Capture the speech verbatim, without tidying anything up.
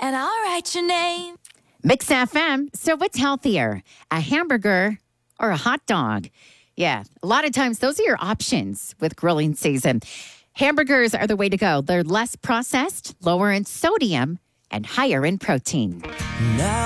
and I'll write your name. Mix F M. So what's healthier, a hamburger or a hot dog? Yeah, a lot of times those are your options with grilling season. Hamburgers are the way to go. They're less processed, lower in sodium, and higher in protein. Now